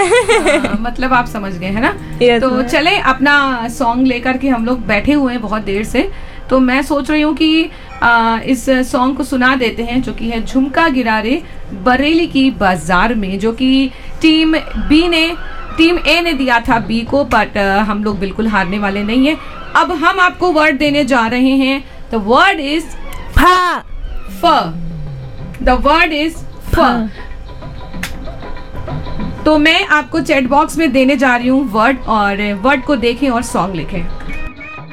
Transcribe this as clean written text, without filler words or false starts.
मतलब आप समझ गए है ना। Yes, तो ma'am. चले अपना सॉन्ग लेकर के हम लोग बैठे हुए हैं बहुत देर से, तो मैं सोच रही हूँ कि इस सॉन्ग को सुना देते हैं, जो कि है झुमका गिरा रे बरेली की बाजार में, जो कि टीम ए ने दिया था बी को, बट हम लोग बिल्कुल हारने वाले नहीं है। अब हम आपको वर्ड देने जा रहे हैं। द वर्ड इज फ। द वर्ड इज फ। तो मैं आपको चैट बॉक्स में देने जा रही हूँ वर्ड, और वर्ड को देखें और सॉन्ग लिखें।